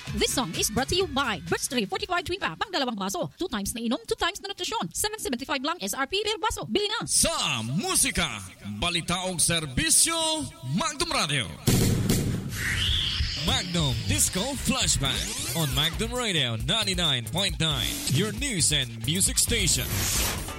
This song is brought to you by Birchtree Fortified Twin Pa. Pang dalawang baso. 2 times na inom, 2 times na nutrisyon. $7.75 lang SRP per baso. Bili na! Sa musika, balita o serbisyo, Magnum Radio. Magnum Disco Flashback on Magnum Radio 99.9, your news and music station.